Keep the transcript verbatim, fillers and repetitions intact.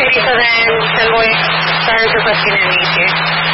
Alrighty, so then, then voy a start requesting an E T.